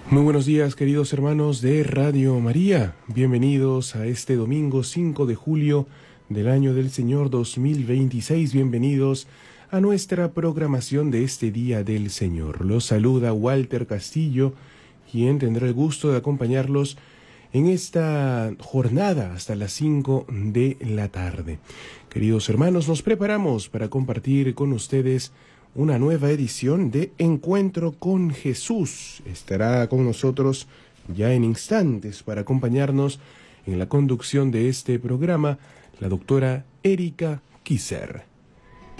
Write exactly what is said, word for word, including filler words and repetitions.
Muy buenos días, queridos hermanos de Radio María. Bienvenidos a este domingo cinco de julio del año del Señor dos mil veintiséis. Bienvenidos a nuestra programación de este Día del Señor. Los saluda Walter Castillo, quien tendrá el gusto de acompañarlos en esta jornada hasta las cinco de la tarde. Queridos hermanos, nos preparamos para compartir con ustedes una nueva edición de Encuentro con Jesús. Estará con nosotros ya en instantes para acompañarnos en la conducción de este programa la doctora Erika Kisser.